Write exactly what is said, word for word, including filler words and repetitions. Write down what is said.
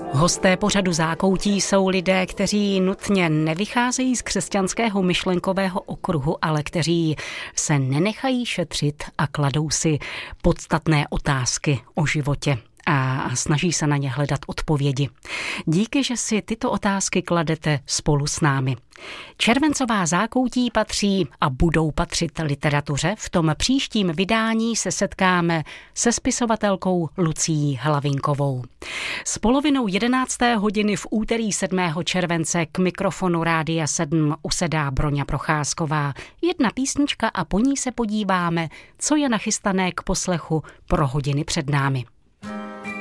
Hosté pořadu Zákoutí jsou lidé, kteří nutně nevycházejí z křesťanského myšlenkového okruhu, ale kteří se nenechají šetřit a kladou si podstatné otázky o životě a snaží se na ně hledat odpovědi. Díky, že si tyto otázky kladete spolu s námi. Červencová Zákoutí patří a budou patřit literatuře. V tom příštím vydání se setkáme se spisovatelkou Lucií Hlavinkovou. S polovinou jedenácté hodiny v úterý sedmého července k mikrofonu Rádia sedm usedá Broňa Procházková. Jedna písnička a po ní se podíváme, co je nachystané k poslechu pro hodiny před námi.